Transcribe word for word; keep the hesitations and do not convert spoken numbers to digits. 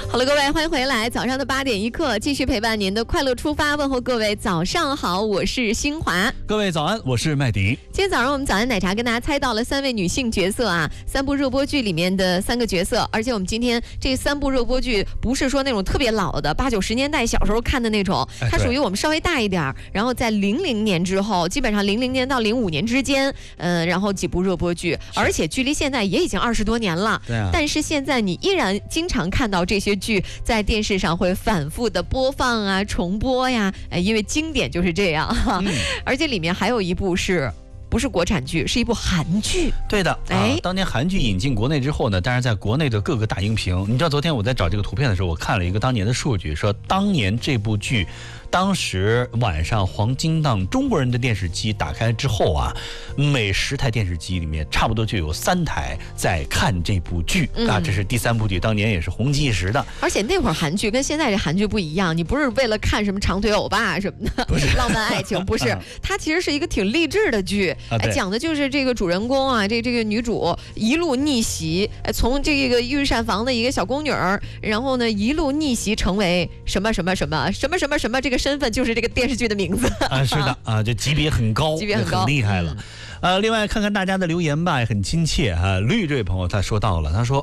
好了，各位，欢迎回来。早上的八点一刻，继续陪伴您的快乐出发，问候各位早上好，我是新华。 各位早安，我是麦迪。 今天早上我们早安奶茶跟大家猜到了三位女性角色啊，三部热播剧里面的三个角色，而且我们今天这三部热播剧不是说那种特别老的八九十年代小时候看的那种，它属于我们稍微大一点，然后在零零年之后，基本上零零年到零五年之间，嗯、呃，然后几部热播剧，而且距离现在也已经二十多年了。 对啊。 但是现在你依然经常看到这些剧在电视上会反复的播放啊、重播呀，哎，因为经典就是这样哈。嗯、而且里面还有一部是。不是国产剧，是一部韩剧。 对的，哎、啊，当年韩剧引进国内之后呢，当然在国内的各个大荧屏，你知道昨天我在找这个图片的时候，我看了一个当年的数据，说当年这部剧，当时晚上黄金档中国人的电视机打开之后啊，每十台电视机里面差不多就有三台在看这部剧、嗯、啊，这是第三部剧，当年也是红极一时的。 而且那会儿韩剧跟现在这韩剧不一样，你不是为了看什么长腿欧巴什么的， 不是浪漫爱情，不是，它其实是一个挺励志的剧。 啊、 哎，讲的就是这个主人公啊，这这个女主一路逆袭，哎，从这个御膳房的一个小宫女儿，然后呢一路逆袭成为什么什么什么什么什么什么，这个身份就是这个电视剧的名字啊，是的啊，这级别很高， 级别很高， 很厉害了。嗯呃，另外看看大家的留言吧，也很亲切啊。绿这位朋友他说到了，他说